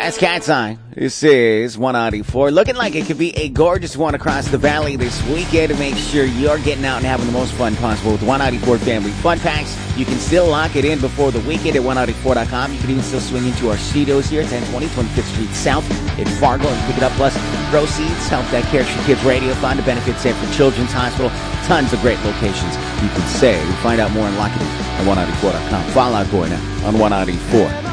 That's Cat's Eye. This is 194. Looking like it could be a gorgeous one across the valley this weekend to make sure you're getting out and having the most fun possible with 194 Family Fun Packs. You can still lock it in before the weekend at 194.com. You can even still swing into our studios here at 1020 25th Street South in Fargo and pick it up. Plus, proceeds help that Care for Kids Radio Fund to benefit Sanford Children's Hospital. Tons of great locations you can save. Find out more and lock it in at 194.com. Fall Out Boy now on 194.